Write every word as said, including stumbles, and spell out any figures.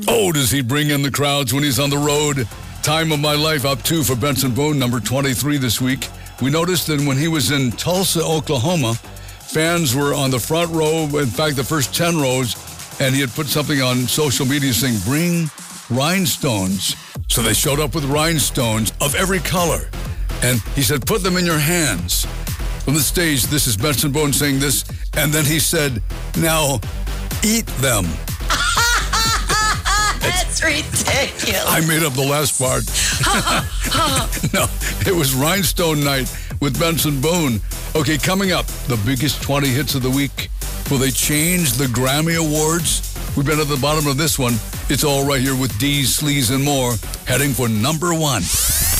Oh, does he bring in the crowds when he's on the road? Time of My Life up two for Benson Boone, number twenty-three this week. We noticed that when he was in Tulsa, Oklahoma, fans were on the front row, in fact, the first ten rows, and he had put something on social media saying, bring rhinestones. So they showed up with rhinestones of every color. And he said, put them in your hands. From the stage, this is Benson Boone saying this, and then he said, now eat them. That's ridiculous. I made up the last part. No, it was Rhinestone Night with Benson Boone. Okay, coming up, the biggest twenty hits of the week. Will they change the Grammy Awards? We've been at the bottom of this one. It's all right here with Dee, Sleaze, and more, heading for number one.